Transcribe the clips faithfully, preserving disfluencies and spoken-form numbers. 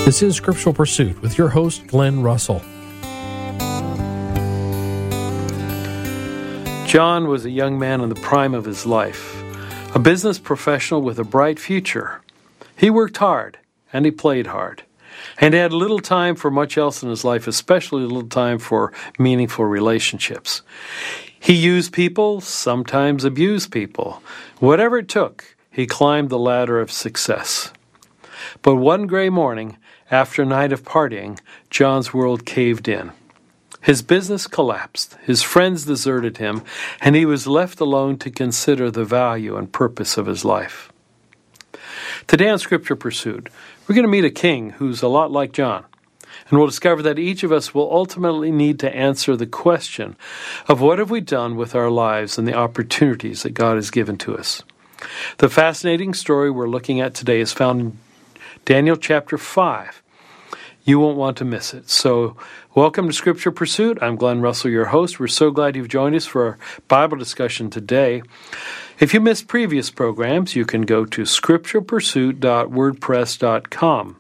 This is Scriptural Pursuit with your host, Glenn Russell. John was a young man in the prime of his life, a business professional with a bright future. He worked hard, and he played hard, and he had little time for much else in his life, especially little time for meaningful relationships. He used people, sometimes abused people. Whatever it took, he climbed the ladder of success. But one gray morning, after a night of partying, John's world caved in. His business collapsed, his friends deserted him, and he was left alone to consider the value and purpose of his life. Today on Scripture Pursuit, we're going to meet a king who's a lot like John, and we'll discover that each of us will ultimately need to answer the question of what have we done with our lives and the opportunities that God has given to us. The fascinating story we're looking at today is found in Daniel chapter five. You won't want to miss it. So, welcome to Scripture Pursuit. I'm Glenn Russell, your host. We're so glad you've joined us for our Bible discussion today. If you missed previous programs, you can go to scripture pursuit dot wordpress dot com.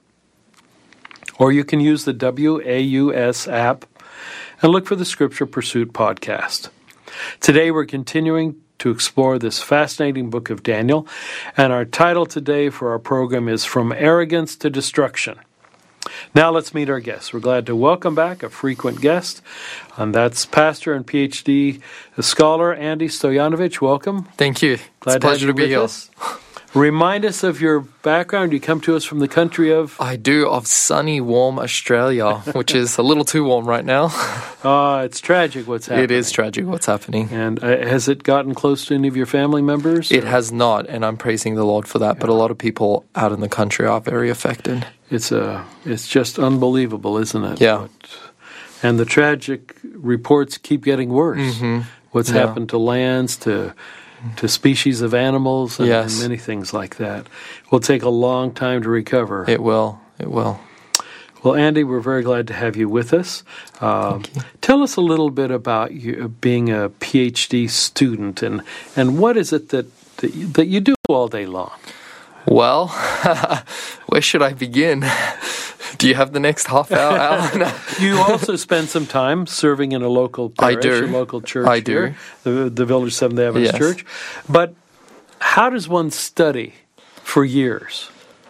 Or you can use the W A U S app and look for the Scripture Pursuit podcast. Today we're continuing to explore this fascinating book of Daniel, and our title today for our program is From Arrogance to Destruction. Now let's meet our guests. We're glad to welcome back a frequent guest, and that's pastor and P H D scholar Andy Stoyanovich. Welcome. Thank you. Glad it's a pleasure to, to be here. Us. Remind us of your background. You come to us from the country of? I do, of sunny, warm Australia, which is a little too warm right now. Ah, uh, it's tragic what's happening. It is tragic what's happening. And uh, has it gotten close to any of your family members? It or? has not, and I'm praising the Lord for that. Yeah. But a lot of people out in the country are very affected. It's a, it's just unbelievable, isn't it? Yeah. What, and the tragic reports keep getting worse. Mm-hmm. What's yeah. happened to lands, to to species of animals, and, yes. and many things like that. It will take a long time to recover. It will. It will. Well, Andy, we're very glad to have you with us. Um, Thank you. Tell us a little bit about you being a P H D student, and, and what is it that, that, you, that you do all day long? Well, where should I begin? Do you have the next half hour, Alan? You also spend some time serving in a local parish, I do. a local church I do. here, the, the Village Seventh-day Adventist Yes. Church. But how does one study for years?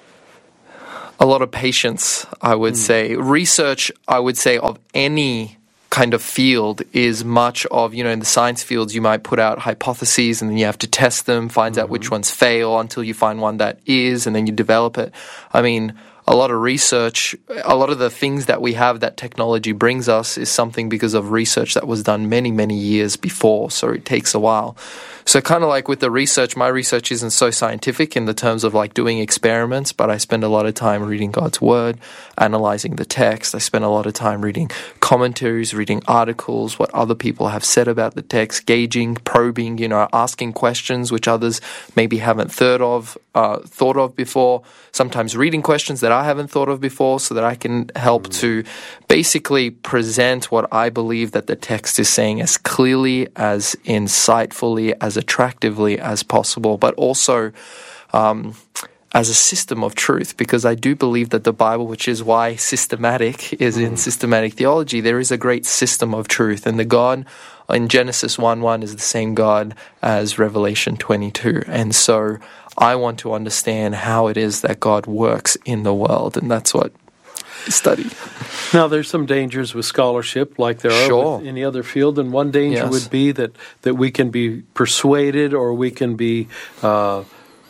A lot of patience, I would mm. say. Research, I would say, of any kind of field is much of, you know, in the science fields, you might put out hypotheses and then you have to test them, find mm-hmm. out which ones fail until you find one that is, and then you develop it. I mean, a lot of research, a lot of the things that we have that technology brings us is something because of research that was done many, many years before, so it takes a while. So kind of like with the research, my research isn't so scientific in the terms of like doing experiments, but I spend a lot of time reading God's Word, analyzing the text. I spend a lot of time reading commentaries, reading articles, what other people have said about the text, gauging, probing, you know, asking questions which others maybe haven't thought of, uh, thought of before. Sometimes reading questions that I haven't thought of before so that I can help mm. to basically present what I believe that the text is saying as clearly, as insightfully, as attractively as possible, but also um, as a system of truth, because I do believe that the Bible, which is why systematic is mm. in systematic theology, there is a great system of truth, and the God in Genesis one one is the same God as Revelation twenty-two, and so I want to understand how it is that God works in the world, and that's what I study. Now, there's some dangers with scholarship, like there are sure. with any other field, and one danger yes. would be that, that we can be persuaded or we can be uh,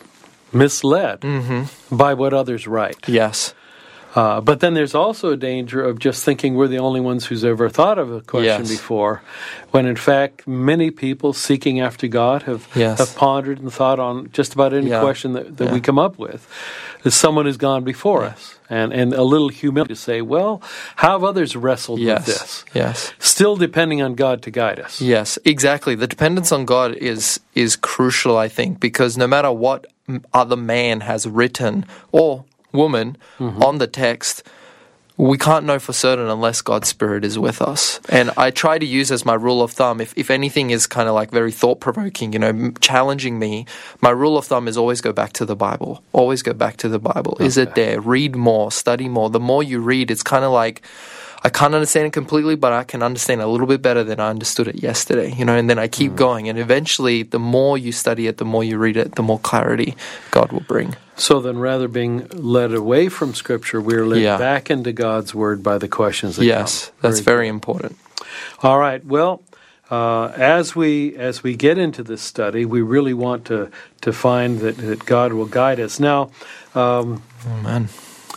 misled mm-hmm. by what others write. Yes. Uh, but then there's also a danger of just thinking we're the only ones who's ever thought of a question yes. before, when in fact many people seeking after God have, yes. have pondered and thought on just about any yeah. question that, that yeah. we come up with. There's someone who's gone before yeah. us, and, and a little humility to say, well, how have others wrestled yes. with this? Yes. Still depending on God to guide us. Yes, exactly. The dependence on God is is crucial, I think, because no matter what other man has written or woman mm-hmm. on the text, we can't know for certain unless God's Spirit is with us. And I try to use as my rule of thumb, if, if anything is kind of like very thought-provoking, you know, challenging me, my rule of thumb is always go back to the Bible. Always go back to the Bible. Okay. Is it there? Read more, study more. The more you read, it's kind of like, I can't understand it completely, but I can understand it a little bit better than I understood it yesterday, you know, and then I keep mm. going. And eventually, the more you study it, the more you read it, the more clarity God will bring. So then rather being led away from Scripture, we're led yeah. back into God's Word by the questions that yes, come. Yes, that's very, very important. All right. Well, uh, as we as we get into this study, we really want to, to find that, that God will guide us. Now, um, Amen.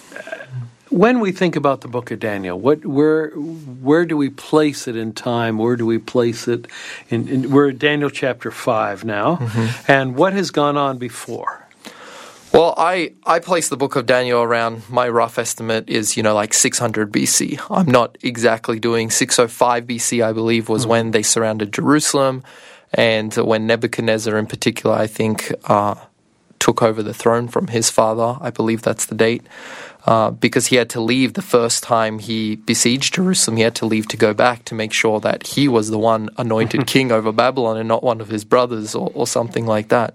When we think about the book of Daniel, what where where do we place it in time? Where do we place it in? in we're at Daniel chapter five now, mm-hmm. and what has gone on before? Well, I, I place the book of Daniel around, my rough estimate is, you know, like six hundred B C. I'm not exactly doing six oh five B C, I believe, was mm-hmm. when they surrounded Jerusalem, and when Nebuchadnezzar in particular, I think, uh, took over the throne from his father. I believe that's the date. Uh, because he had to leave the first time he besieged Jerusalem. He had to leave to go back to make sure that he was the one anointed king over Babylon and not one of his brothers or, or something like that.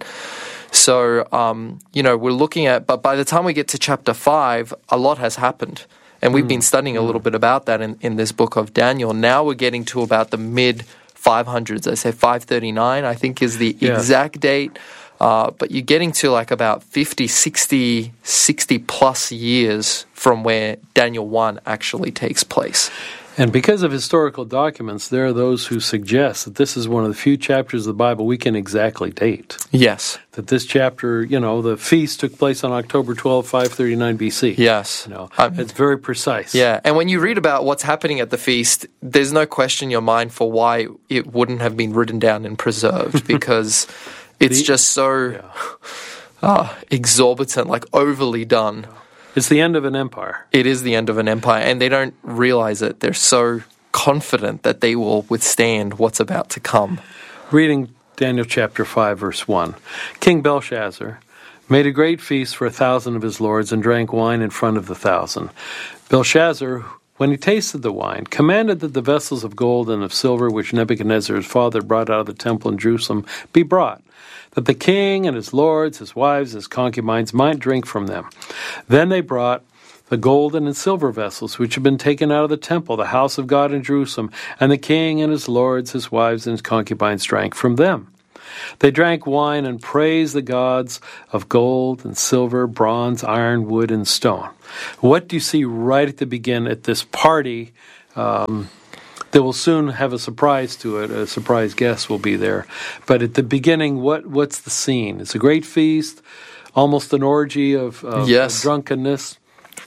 So, um, you know, we're looking at, but by the time we get to chapter five, a lot has happened. And we've mm. been studying a little bit about that in, in this book of Daniel. Now we're getting to about the mid five hundreds. I say five thirty-nine, I think is the yeah. exact date. Uh, but you're getting to like about fifty, sixty, sixty plus years from where Daniel one actually takes place. And because of historical documents, there are those who suggest that this is one of the few chapters of the Bible we can exactly date. Yes. That this chapter, you know, the feast took place on October twelfth, five thirty-nine B C. Yes. You know, um, it's very precise. Yeah, and when you read about what's happening at the feast, there's no question in your mind for why it wouldn't have been written down and preserved, because it's the, just so yeah. uh, exorbitant, like overly done. It's the end of an empire. It is the end of an empire, and they don't realize it. They're so confident that they will withstand what's about to come. Reading Daniel chapter five, verse one. King Belshazzar made a great feast for a thousand of his lords and drank wine in front of the thousand. Belshazzar, when he tasted the wine, commanded that the vessels of gold and of silver which Nebuchadnezzar his father brought out of the temple in Jerusalem be brought, that the king and his lords, his wives, his concubines might drink from them. Then they brought the golden and silver vessels which had been taken out of the temple, the house of God in Jerusalem, and the king and his lords, his wives, and his concubines drank from them. They drank wine and praised the gods of gold and silver, bronze, iron, wood, and stone. What do you see right at the beginning at this party um, that will soon have a surprise to it? A surprise guest will be there. But at the beginning, what what's the scene? It's a great feast, almost an orgy of, of, yes. of drunkenness.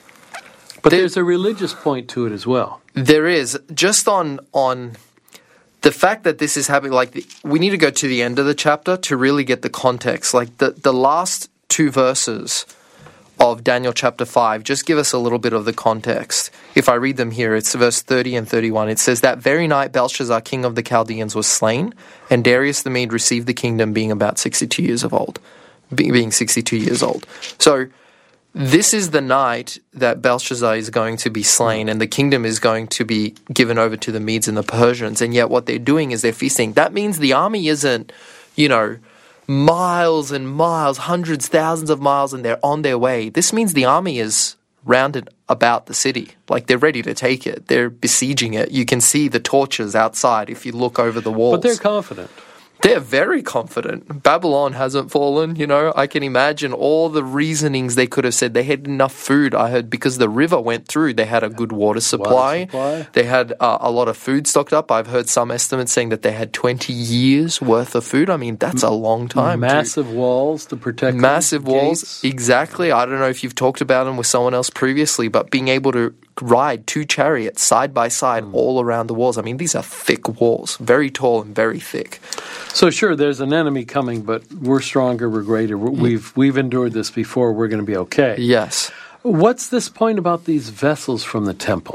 But there, there's a religious point to it as well. There is. Just on on the fact that this is happening, like the, we need to go to the end of the chapter to really get the context. Like the, the last two verses of Daniel chapter five, just give us a little bit of the context. If I read them here, it's verse thirty and thirty-one. It says, "That very night Belshazzar, king of the Chaldeans, was slain, and Darius the Mede received the kingdom, being about sixty-two years of old." Being sixty-two years old. So this is the night that Belshazzar is going to be slain, and the kingdom is going to be given over to the Medes and the Persians. And yet what they're doing is they're feasting. That means the army isn't, you know, miles and miles, hundreds, thousands of miles, and they're on their way. This means the army is rounded about the city. Like, they're ready to take it. They're besieging it. You can see the torches outside if you look over the walls. But they're confident. They're very confident. Babylon hasn't fallen, you know. I can imagine all the reasonings they could have said. They had enough food, I heard, because the river went through. They had a good water supply. Water supply. They had uh, a lot of food stocked up. I've heard some estimates saying that they had twenty years worth of food. I mean, that's a long time. Massive to, walls to protect Massive walls, gates. Exactly. I don't know if you've talked about them with someone else previously, but being able to ride two chariots side by side mm. all around the walls. I mean, these are thick walls, very tall and very thick. So sure, there's an enemy coming, but we're stronger, we're greater. We've we've endured this before. We're going to be okay. Yes. What's this point about these vessels from the temple?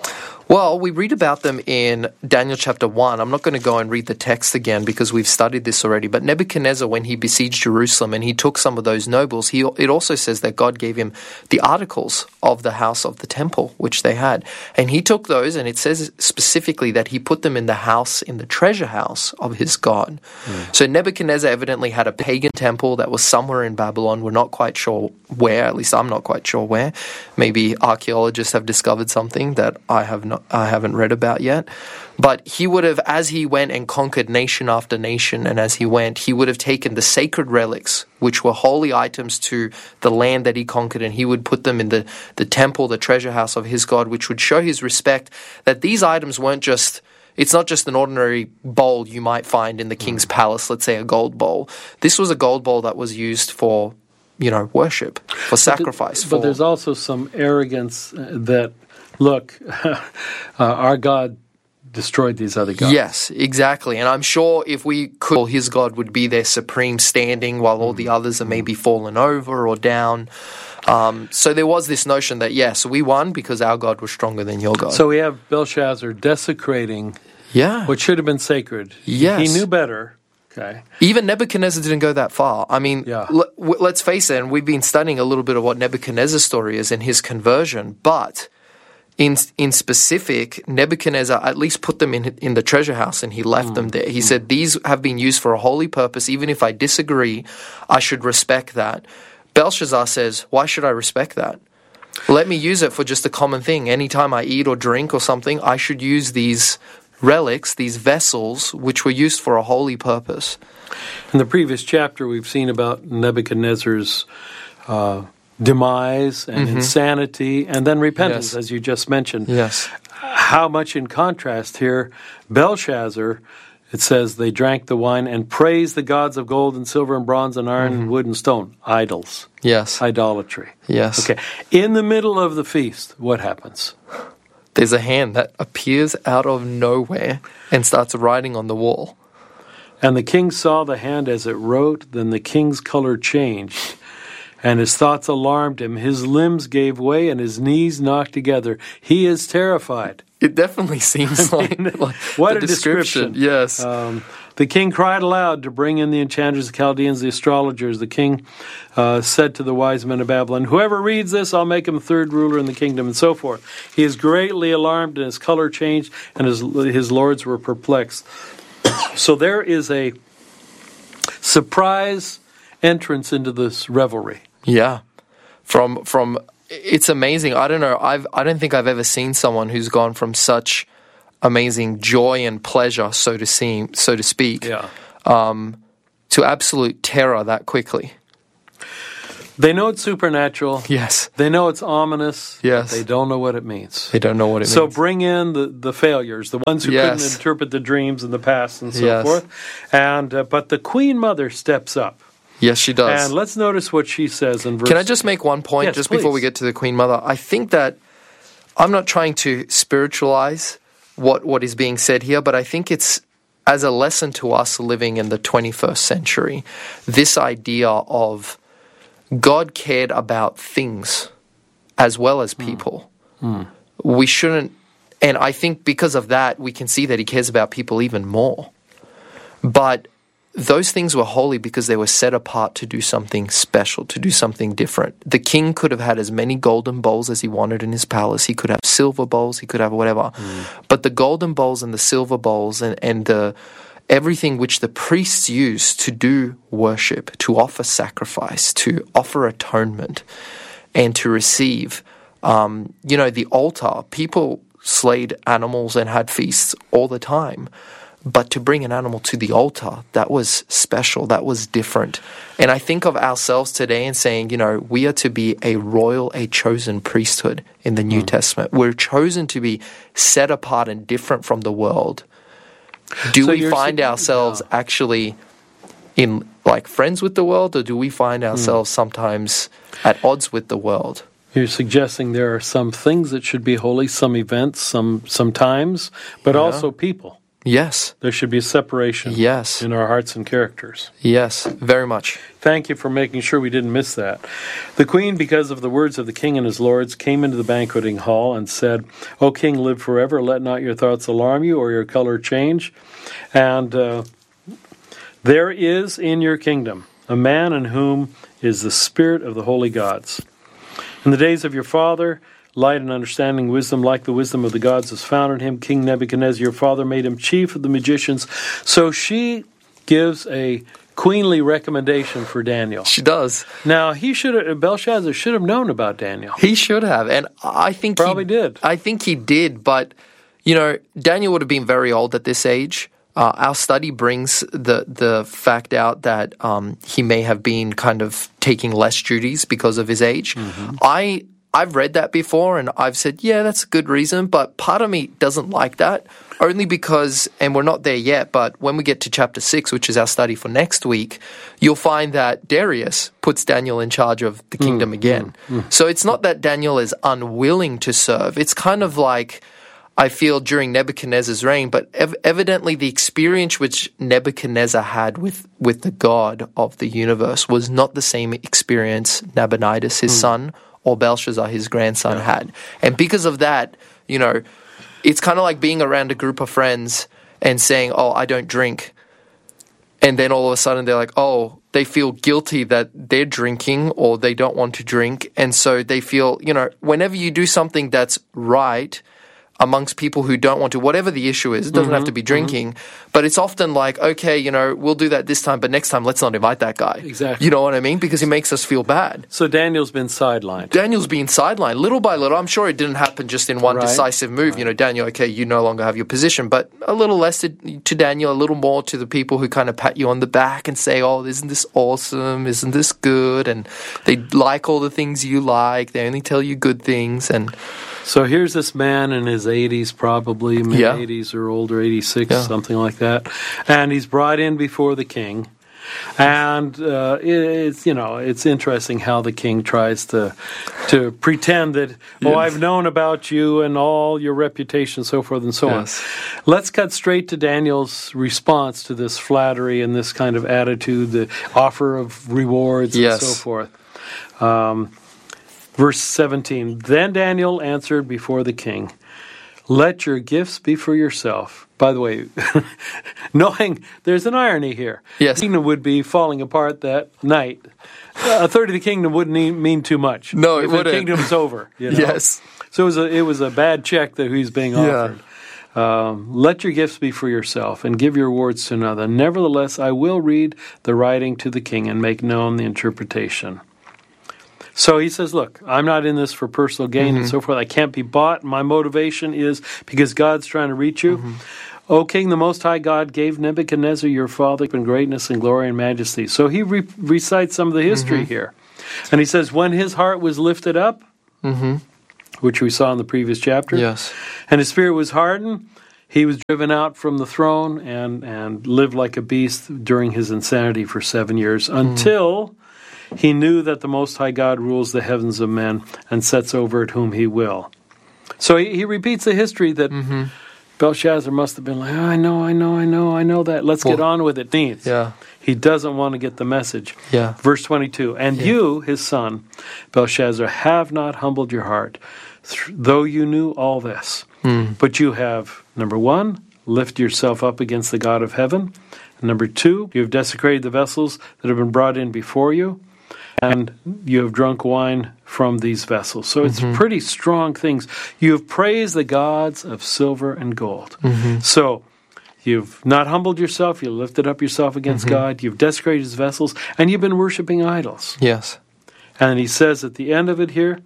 Well, we read about them in Daniel chapter one. I'm not going to go and read the text again because we've studied this already. But Nebuchadnezzar, when he besieged Jerusalem and he took some of those nobles, he, it also says that God gave him the articles of the house of the temple, which they had. And he took those, and it says specifically that he put them in the house, in the treasure house of his God. Mm. So Nebuchadnezzar evidently had a pagan temple that was somewhere in Babylon. We're not quite sure where, at least I'm not quite sure where. Maybe archaeologists have discovered something that I have not I haven't read about yet. But he would have, as he went and conquered nation after nation, and as he went, he would have taken the sacred relics, which were holy items to the land that he conquered, and he would put them in the, the temple, the treasure house of his God, which would show his respect that these items weren't just, it's not just an ordinary bowl you might find in the king's palace, let's say a gold bowl. This was a gold bowl that was used for, you know, worship, for sacrifice. But, for, but there's also some arrogance that, look, uh, our God destroyed these other gods. Yes, exactly. And I'm sure if we could, his God would be there supreme standing while all the others are maybe fallen over or down. Um, so there was this notion that, yes, we won because our God was stronger than your God. So we have Belshazzar desecrating yeah. what should have been sacred. Yes. He knew better. Okay. Even Nebuchadnezzar didn't go that far. I mean, yeah. l- w- let's face it, and we've been studying a little bit of what Nebuchadnezzar's story is in his conversion, but in in specific, Nebuchadnezzar at least put them in in the treasure house and he left mm. them there. He mm. said, these have been used for a holy purpose. Even if I disagree, I should respect that. Belshazzar says, why should I respect that? Let me use it for just a common thing. Anytime I eat or drink or something, I should use these relics, these vessels, which were used for a holy purpose. In the previous chapter, we've seen about Nebuchadnezzar's uh, demise and mm-hmm. insanity, and then repentance, yes. as you just mentioned. Yes. How much in contrast here, Belshazzar, it says, they drank the wine and praised the gods of gold and silver and bronze and iron mm-hmm. and wood and stone. Idols. Yes. Idolatry. Yes. Okay. In the middle of the feast, what happens? There's a hand that appears out of nowhere and starts writing on the wall. And the king saw the hand as it wrote, then the king's color changed, and his thoughts alarmed him. His limbs gave way and his knees knocked together. He is terrified. It definitely seems I mean, like, like what the a description. description. Yes. Um, the king cried aloud to bring in the enchanters, the Chaldeans, the astrologers. The king uh, said to the wise men of Babylon, whoever reads this, I'll make him third ruler in the kingdom, and so forth. He is greatly alarmed, and his color changed, and his, his lords were perplexed. So there is a surprise entrance into this revelry. Yeah. From from it's amazing. I don't know. I've I don't think I've ever seen someone who's gone from such amazing joy and pleasure, so to see, so to speak, yeah. um, to absolute terror that quickly. They know it's supernatural. Yes. They know it's ominous. Yes. But they don't know what it means. They don't know what it so means. So bring in the, the failures, the ones who yes. couldn't interpret the dreams in the past and so yes. forth. And uh, but the Queen Mother steps up. Yes, she does. And let's notice what she says in verse... Can I just make one point yes, just please. before we get to the Queen Mother? I think that I'm not trying to spiritualize what, what is being said here, but I think it's as a lesson to us living in the twenty-first century, this idea of God cared about things as well as people. Mm. Mm. We shouldn't... And I think because of that, we can see that he cares about people even more. But those things were holy because they were set apart to do something special, to do something different. The king could have had as many golden bowls as he wanted in his palace. He could have silver bowls. He could have whatever. Mm. But the golden bowls and the silver bowls and, and the, everything which the priests used to do worship, to offer sacrifice, to offer atonement, and to receive, um, you know, the altar. People slayed animals and had feasts all the time. But to bring an animal to the altar, that was special, that was different. And I think of ourselves today and saying, you know, we are to be a royal, a chosen priesthood in the New mm. Testament. We're chosen to be set apart and different from the world. Do so we find su- ourselves yeah. actually in like friends with the world, or do we find ourselves mm. sometimes at odds with the world? You're suggesting there are some things that should be holy, some events, some some times, but yeah. also people. Yes. There should be a separation Yes. in our hearts and characters. Yes, very much. Thank you for making sure we didn't miss that. The queen, because of the words of the king and his lords, came into the banqueting hall and said, O king, live forever. Let not your thoughts alarm you or your color change. And uh, there is in your kingdom a man in whom is the spirit of the holy gods. In the days of your father, light and understanding, wisdom like the wisdom of the gods was found in him. King Nebuchadnezzar, your father, made him chief of the magicians. So she gives a queenly recommendation for Daniel. She does. Now, he should have, Belshazzar should have known about Daniel. He should have, and I think Probably he, did. I think he did, but, you know, Daniel would have been very old at this age. Uh, our study brings the the fact out that um, he may have been kind of taking less duties because of his age. Mm-hmm. I I've read that before, and I've said, yeah, that's a good reason, but part of me doesn't like that, only because, and we're not there yet, but when we get to chapter six, which is our study for next week, you'll find that Darius puts Daniel in charge of the kingdom mm, again. Mm, mm. So it's not that Daniel is unwilling to serve. It's kind of like, I feel, during Nebuchadnezzar's reign, but ev- evidently the experience which Nebuchadnezzar had with, with the God of the universe was not the same experience Nabonidus, his mm. son, or Belshazzar, his grandson, yeah. had. And because of that, you know, it's kind of like being around a group of friends and saying, oh, I don't drink. And then all of a sudden they're like, oh, they feel guilty that they're drinking or they don't want to drink. And so they feel, you know, whenever you do something that's right amongst people who don't want to, whatever the issue is, it doesn't mm-hmm, have to be drinking, mm-hmm. but it's often like, okay, you know, we'll do that this time, but next time let's not invite that guy. Exactly. You know what I mean? Because he makes us feel bad. So Daniel's been sidelined. Daniel's been sidelined little by little. I'm sure it didn't happen just in one right. decisive move. Right. You know, Daniel, okay, you no longer have your position, but a little less to, to Daniel, a little more to the people who kind of pat you on the back and say, oh, isn't this awesome? Isn't this good? And they like all the things you like. They only tell you good things. And so here's this man in his eighties, probably mid-eighties yeah. or older, eighty-six, yeah. something like that. And he's brought in before the king. And uh, it, it's, you know, it's interesting how the king tries to to pretend that, oh, yes. I've known about you and all your reputation, so forth and so yes. on. Let's cut straight to Daniel's response to this flattery and this kind of attitude, the offer of rewards yes. and so forth. Um Verse seventeen, then Daniel answered before the king, let your gifts be for yourself. By the way, knowing there's an irony here. Yes. The kingdom would be falling apart that night. A third of the kingdom wouldn't mean too much. No, it if wouldn't. The kingdom's over. You know? Yes. So it was, a, it was a bad check that he's being offered. Yeah. Um, let your gifts be for yourself and give your rewards to another. Nevertheless, I will read the writing to the king and make known the interpretation. So he says, look, I'm not in this for personal gain mm-hmm. and so forth. I can't be bought. My motivation is because God's trying to reach you. Mm-hmm. O King, the Most High God gave Nebuchadnezzar your father in greatness and glory and majesty. So he re- recites some of the history mm-hmm. here. And he says, when his heart was lifted up, mm-hmm. which we saw in the previous chapter, yes. and his spirit was hardened, he was driven out from the throne and, and lived like a beast during his insanity for seven years mm-hmm. until he knew that the Most High God rules the heavens of men and sets over it whom he will. So he, he repeats the history that mm-hmm. Belshazzar must have been like, oh, I know, I know, I know, I know that. Let's well, get on with it. Needs. Yeah. He doesn't want to get the message. Yeah. Verse twenty-two, and yeah. you, his son, Belshazzar, have not humbled your heart, th- though you knew all this. Mm. But you have, number one, lifted yourself up against the God of heaven. And number two, you have desecrated the vessels that have been brought in before you. And you have drunk wine from these vessels. So it's mm-hmm. pretty strong things. You have praised the gods of silver and gold. Mm-hmm. So you've not humbled yourself. You lifted up yourself against mm-hmm. God. You've desecrated his vessels. And you've been worshiping idols. Yes. And he says at the end of it here,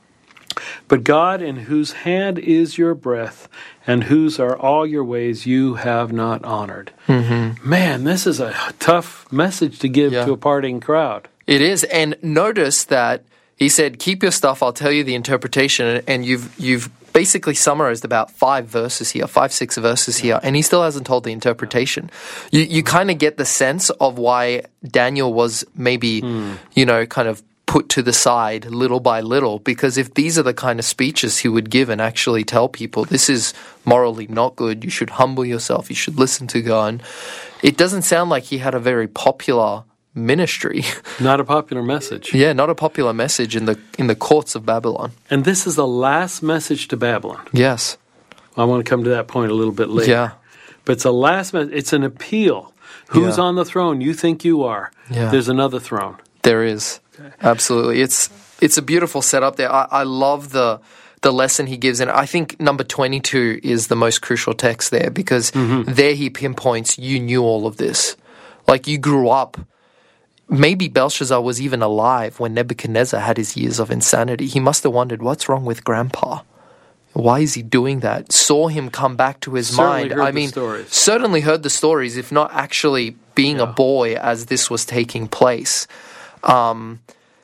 but God in whose hand is your breath and whose are all your ways you have not honored. Mm-hmm. Man, this is a tough message to give yeah. to a partying crowd. It is, and notice that he said, keep your stuff, I'll tell you the interpretation, and you've you've basically summarized about five verses here, five, six verses here, and he still hasn't told the interpretation. You you kind of get the sense of why Daniel was maybe, mm. you know, kind of put to the side little by little, because if these are the kind of speeches he would give and actually tell people this is morally not good, you should humble yourself, you should listen to God, it doesn't sound like he had a very popular ministry. Not a popular message. Yeah, not a popular message in the in the courts of Babylon. And this is the last message to Babylon. Yes. I want to come to that point a little bit later. Yeah. But it's a last message. It's an appeal. Who's Yeah. on the throne? You think you are. Yeah. There's another throne. There is. Absolutely. It's it's a beautiful setup there. I, I love the the lesson he gives, and I think number twenty-two is the most crucial text there, because mm-hmm. there he pinpoints, you knew all of this. Like, you grew up. Maybe Belshazzar was even alive when Nebuchadnezzar had his years of insanity. He must have wondered, what's wrong with Grandpa? Why is he doing that? Saw him come back to his certainly mind. Heard I the mean, stories. certainly heard the stories, if not actually being Yeah. a boy as this was taking place. Um,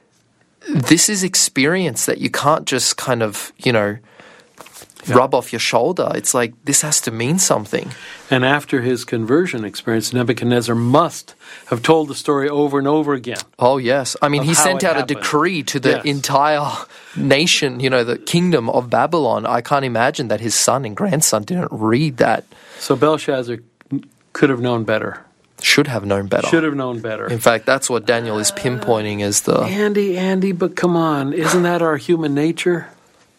this is experience that you can't just kind of, you know, Yeah. rub off your shoulder. It's like, this has to mean something. And after his conversion experience, Nebuchadnezzar must have told the story over and over again. Oh, yes. I mean, Of he how sent it out happened. a decree to the Yes. entire nation, you know, the kingdom of Babylon. I can't imagine that his son and grandson didn't read that. So Belshazzar could have known better. Should have known better. Should have known better. In fact, that's what Daniel is pinpointing as the... Andy, Andy, but come on. Isn't that our human nature?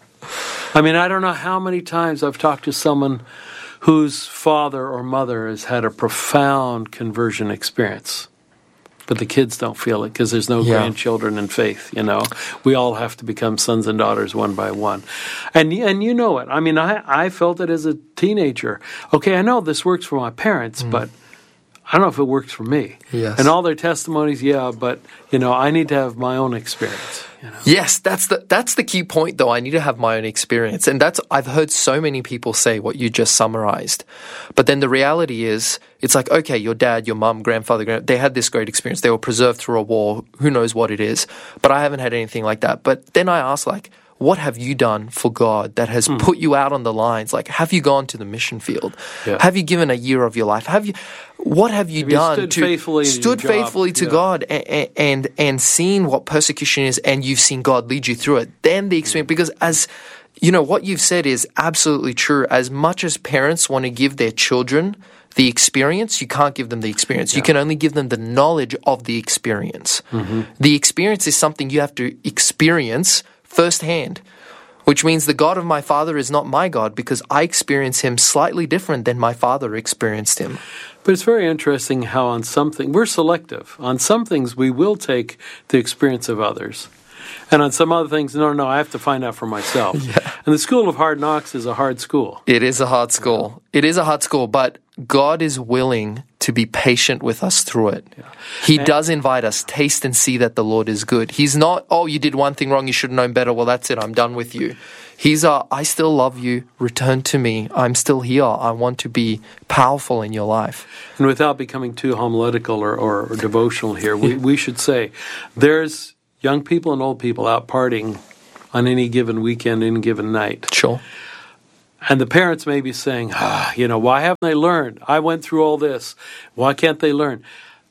I mean, I don't know how many times I've talked to someone whose father or mother has had a profound conversion experience. But the kids don't feel it because there's no Yeah. grandchildren in faith, you know. We all have to become sons and daughters one by one. And and you know it. I mean, I, I felt it as a teenager. Okay, I know this works for my parents, Mm. but I don't know if it works for me. Yes. And all their testimonies, yeah, but, you know, I need to have my own experience. You know? Yes, that's the that's the key point, though. I need to have my own experience. And that's I've heard so many people say what you just summarized. But then the reality is, it's like, okay, your dad, your mum, grandfather, grand, they had this great experience. They were preserved through a war. Who knows what it is? But I haven't had anything like that. But then I ask, like, what have you done for God that has Mm. put you out on the lines? Like, have you gone to the mission field? Yeah. Have you given a year of your life? Have you? What have you Have you done stood to faithfully in your stood job? faithfully to Yeah. God and, and and seen what persecution is, and you've seen God lead you through it? Then the experience, because as you know, what you've said is absolutely true. As much as parents want to give their children the experience, you can't give them the experience. You can only give them the knowledge of the experience. Mm-hmm. The experience is something you have to experience firsthand, which means the God of my father is not my God, because I experience him slightly different than my father experienced him. But it's very interesting how on something, we're selective. On some things, we will take the experience of others. And on some other things, no, no, I have to find out for myself. Yeah. And the school of hard knocks is a hard school. It is a hard school. It is a hard school, but God is willing to be patient with us through it. He And- does invite us, taste and see that the Lord is good. He's not, oh, you did one thing wrong, you should have known better. Well, that's it, I'm done with you. He's, uh, I still love you. Return to me. I'm still here. I want to be powerful in your life. And without becoming too homiletical or, or, or devotional here, we, we should say there's young people and old people out partying on any given weekend, any given night. Sure. And the parents may be saying, ah, you know, why haven't they learned? I went through all this. Why can't they learn?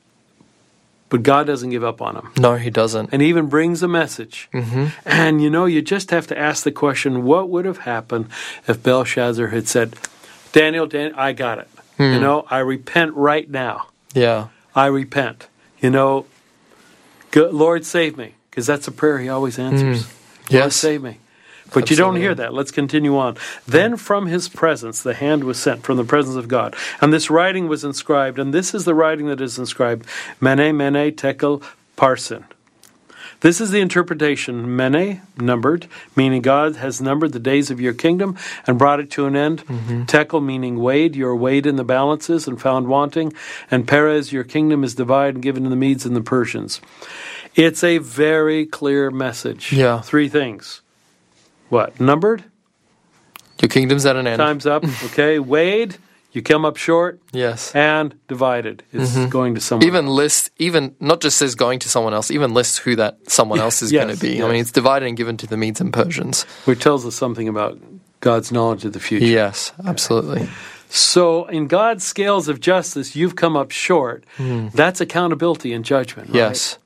But God doesn't give up on them. No, he doesn't. And he even brings a message. Mm-hmm. And, you know, you just have to ask the question, what would have happened if Belshazzar had said, Daniel, Dan- I got it. Hmm. You know, I repent right now. Yeah. I repent. You know, go, Lord, save me. Because that's a prayer he always answers. Mm. Lord, Yes. save me. But you don't Absolutely. hear that. Let's continue on. Then from his presence, the hand was sent from the presence of God. And this writing was inscribed, and this is the writing that is inscribed, Mene, Mene, Tekel, Parsin. This is the interpretation, Mene, numbered, meaning God has numbered the days of your kingdom and brought it to an end. Mm-hmm. Tekel, meaning weighed, you're weighed in the balances and found wanting. And Perez, your kingdom is divided and given to the Medes and the Persians. It's a very clear message. Yeah. Three things. What? Numbered? Your kingdom's at an end. Time's up. Okay. Weighed, you come up short. Yes. And divided is Mm-hmm. going to someone. Even list, even not just says going to someone else, even lists who that someone else is Yes, going to be. I yes. mean, it's divided and given to the Medes and Persians. Which tells us something about God's knowledge of the future. Yes, absolutely. So in God's scales of justice, you've come up short. That's accountability and judgment. Right? Yes.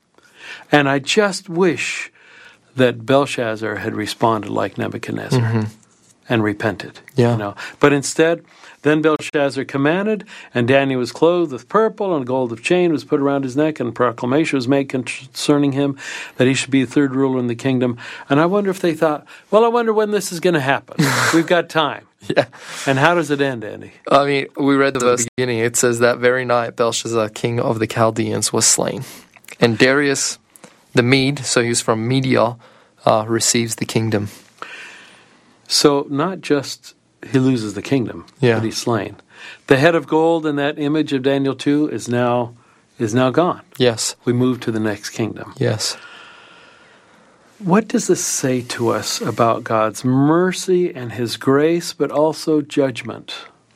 And I just wish that Belshazzar had responded like Nebuchadnezzar mm-hmm. and repented. Yeah. You know? But instead, then Belshazzar commanded, and Daniel was clothed with purple, and a gold of chain was put around his neck, and proclamation was made concerning him that he should be the third ruler in the kingdom. And I wonder if they thought, well, I wonder when this is going to happen. We've got time. Yeah. And how does it end, Andy? I mean, we read the verse beginning. It says that very night Belshazzar, king of the Chaldeans, was slain. And Darius the Mede, so he's from Media, uh, receives the kingdom. So not just he loses the kingdom, yeah. but he's slain. The head of gold in that image of Daniel two is now is now gone. Yes. We move to the next kingdom. Yes. What does this say to us about God's mercy and his grace, but also judgment?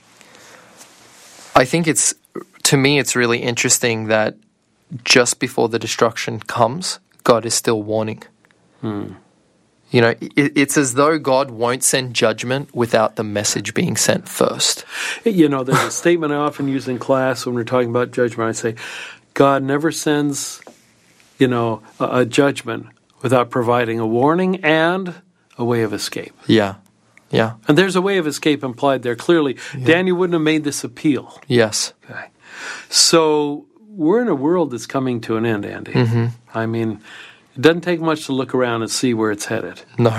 I think it's, to me, it's really interesting that just before the destruction comes, God is still warning. Hmm. You know, it, it's as though God won't send judgment without the message being sent first. You know, there's a statement I often use in class when we're talking about judgment. I say, God never sends, you know, a, a judgment without providing a warning and a way of escape. Yeah, yeah. And there's a way of escape implied there. Clearly, yeah. Daniel wouldn't have made this appeal. Yes. Okay. So we're in a world that's coming to an end, Andy. Mm-hmm. I mean, it doesn't take much to look around and see where it's headed. No.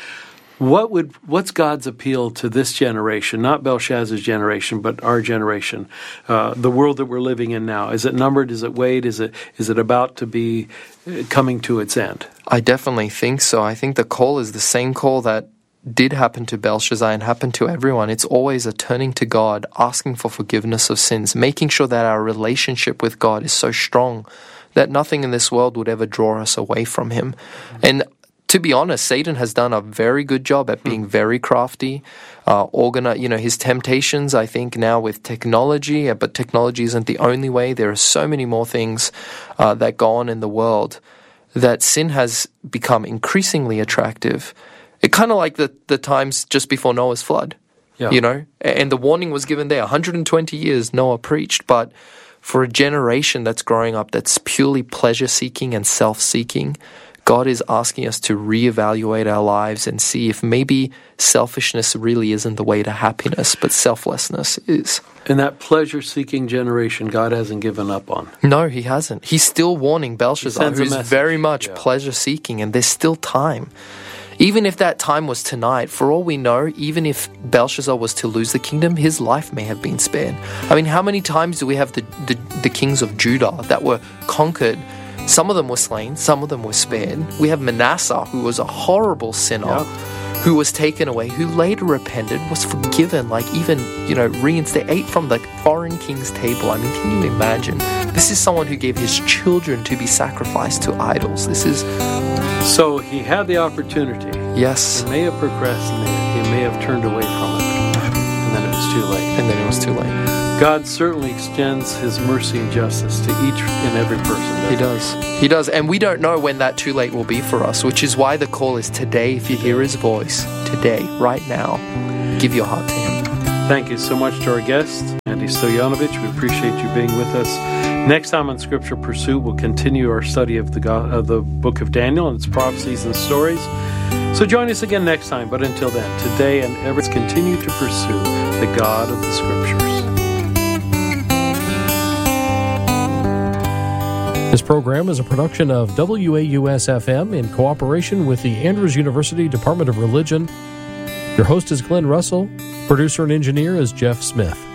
What would what's God's appeal to this generation, not Belshazzar's generation, but our generation, uh, the world that we're living in now? Is it numbered? Is it weighed? Is it is it about to be coming to its end? I definitely think so. I think the call is the same call that did happen to Belshazzar and happened to everyone. It's always a turning to God, asking for forgiveness of sins, making sure that our relationship with God is so strong that nothing in this world would ever draw us away from him. And to be honest, Satan has done a very good job at being very crafty, uh, organize, you know, his temptations, I think, now with technology, but technology isn't the only way. There are so many more things uh, that go on in the world that sin has become increasingly attractive. It kind of like the, the times just before Noah's flood, yeah. you know, and the warning was given there. one hundred twenty years Noah preached, but for a generation that's growing up that's purely pleasure-seeking and self-seeking, God is asking us to reevaluate our lives and see if maybe selfishness really isn't the way to happiness, but selflessness is. In that pleasure-seeking generation, God hasn't given up on. No, he hasn't. He's still warning Belshazzar, who's very much yeah. pleasure-seeking, and there's still time. Even if that time was tonight, for all we know, even if Belshazzar was to lose the kingdom, his life may have been spared. I mean, how many times do we have the, the, the kings of Judah that were conquered? Some of them were slain, some of them were spared. We have Manasseh, who was a horrible sinner, yeah. who was taken away, who later repented, was forgiven, like even, you know, reinstated, ate from the foreign king's table. I mean, can you imagine? This is someone who gave his children to be sacrificed to idols. This is... So he had the opportunity. Yes. He may have procrastinated. He may have turned away from it. And then it was too late. And then it was too late. God certainly extends his mercy and justice to each and every person. He does. He does. And we don't know when that too late will be for us, which is why the call is today. If you hear his voice, today, right now, give your heart to him. Thank you so much to our guest, Andy Stoyanovich. We appreciate you being with us. Next time on Scripture Pursuit, we'll continue our study of the God, of the book of Daniel and its prophecies and stories. So join us again next time. But until then, today and ever, continue to pursue the God of the Scriptures. This program is a production of W A U S F M in cooperation with the Andrews University Department of Religion. Your host is Glenn Russell. Producer and engineer is Jeff Smith.